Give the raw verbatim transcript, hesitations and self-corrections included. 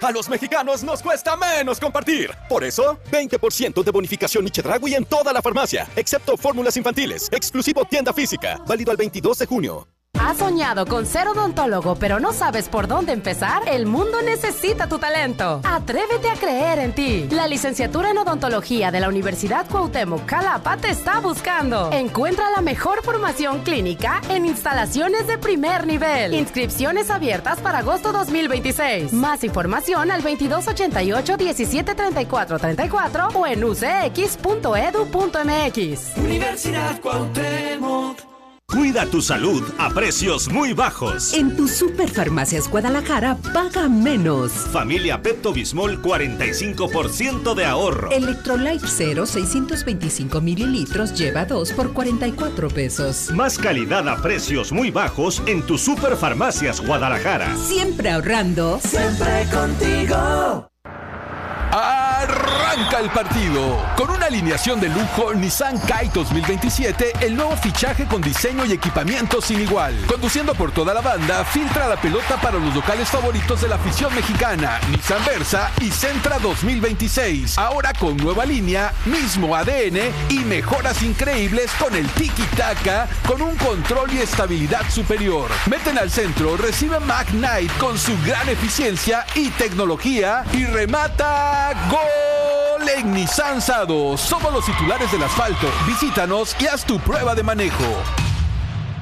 A los mexicanos nos cuesta menos compartir. Por eso, veinte por ciento de bonificación y Chedraui en toda la farmacia, excepto fórmulas infantiles. Exclusivo tienda física. Válido al veintidós de junio. ¿Has soñado con ser odontólogo, pero no sabes por dónde empezar? El mundo necesita tu talento. Atrévete a creer en ti. La licenciatura en odontología de la Universidad Cuauhtémoc Jalapa te está buscando. Encuentra la mejor formación clínica en instalaciones de primer nivel. Inscripciones abiertas para agosto dos mil veintiséis. Más información al veintidós ochenta y ocho, diecisiete treinta y cuatro treinta y cuatro o en u c x punto e d u punto m x. Universidad Cuauhtémoc. Cuida tu salud a precios muy bajos. En tu Superfarmacias Guadalajara paga menos. Familia Pepto Bismol, cuarenta y cinco por ciento de ahorro. Electrolyte Cero, seiscientos veinticinco mililitros, lleva dos por cuarenta y cuatro pesos. Más calidad a precios muy bajos en tu Superfarmacias Guadalajara. Siempre ahorrando. Siempre contigo. Arranca el partido. Con una alineación de lujo, Nissan Kite dos mil veintisiete, el nuevo fichaje con diseño y equipamiento sin igual. Conduciendo por toda la banda, filtra la pelota para los locales favoritos de la afición mexicana, Nissan Versa y Sentra dos mil veintiséis. Ahora con nueva línea, mismo A D N y mejoras increíbles con el tiki-taka, con un control y estabilidad superior. Meten al centro, recibe Mac Knight con su gran eficiencia y tecnología y remata gol en Nissan Sado. Somos los titulares del asfalto. Visítanos y haz tu prueba de manejo.